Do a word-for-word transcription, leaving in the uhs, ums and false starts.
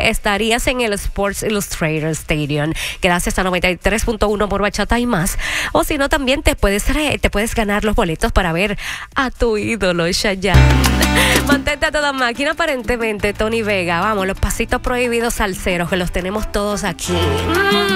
estarías en el Sports Illustrated Stadium, gracias a noventa y tres punto uno por Bachata y Más. O si no, también te puedes, re, te puedes ganar los boletos para ver a tu ídolo, Chayanne. Mantente a toda máquina, aparentemente, Tony Vega. Vamos, los pasitos prohibidos salseros, que los tenemos todos aquí. Mm.